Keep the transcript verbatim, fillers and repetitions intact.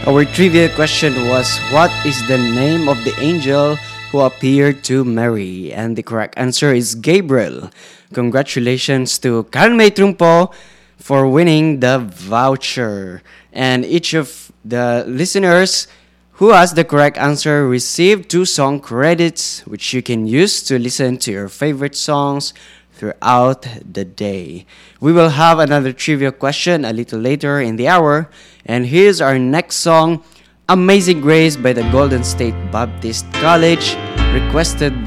Our trivia question was, what is the name of the angel who appeared to Mary? And the correct answer is Gabriel. Congratulations to Carme Trumpo for winning the voucher. And each of the listeners who has the correct answer received two song credits, which you can use to listen to your favorite songs throughout the day. We will have another trivia question a little later in the hour. And here's our next song, Amazing Grace by the Golden State Baptist College, requested